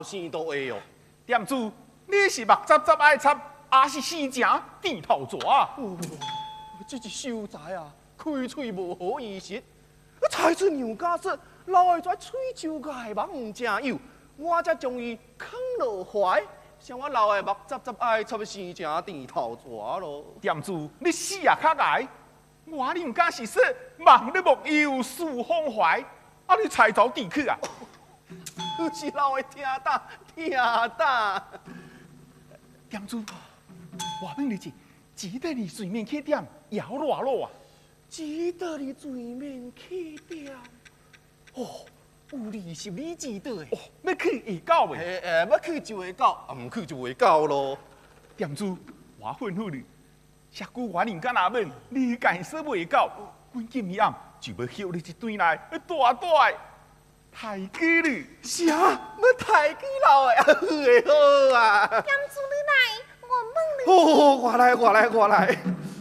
生都会哦。 店主，你是目杂杂爱插，还是生正甜头蛇？ 这一秀才啊，开嘴无好意思，才出娘家说，老的跩喙就该目唔正幼，我才将伊藏落怀，像我老的目杂杂爱插生正甜头蛇咯。 店主，你死也较矮，我娘家是说望你木有树风怀，啊你才走地去啊？ 是老的听打听打。 店主，我问你一，几得你水面去点摇偌落啊？ 只得你水面去掉。哦，有理是你知道的。 哦，要去会到未？ 要去就会到，唔去就会到咯。 店主，我吩咐你，下句我人家那问，你敢说袂到，阮今日暗就要休你一顿来大大抬举你。 啥？要抬举老的，会好啊！ 店主你来，我问你。 哦，我来。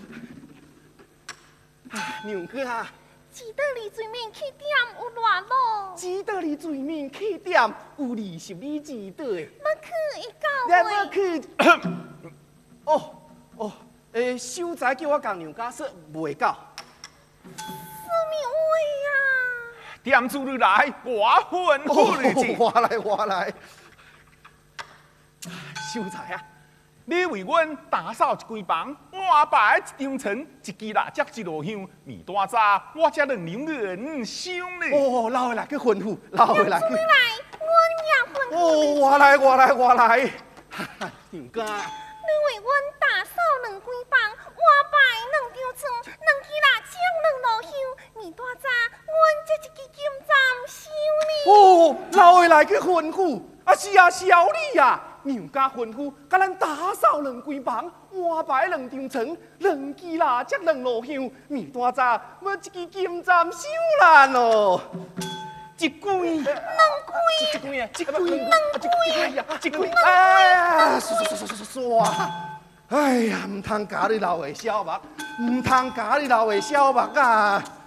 娘家， 只得你水面起点有偌路， 只得你水面起点有二十里之短。 要去会到要未？ 去。哦，秀才叫我共娘家说袂到。 什么话啊？ 店主你来，我吩咐你一。 我来。秀才啊！ 你为阮打扫一间房，安排一张床，一支蜡烛，一炷香，面大早，我这两两人想你。 哦，老的来去吩咐，老的来去。 你来，我也吩咐你。 我来。娘家， 你为阮打扫两间房，安排两张床，两支蜡烛，两炷香，面大早，阮这一支金针收你。 哦，老的来去吩咐，是啊，小李啊。娘家吩咐，甲咱打扫两间房，安排两张床，两支蜡烛，两炷香，面大早，要一支金针收咱哦。 一柜， 一柜，哎呀，煞！哎呀，唔通假你老的小目，唔通假你老的小目啊！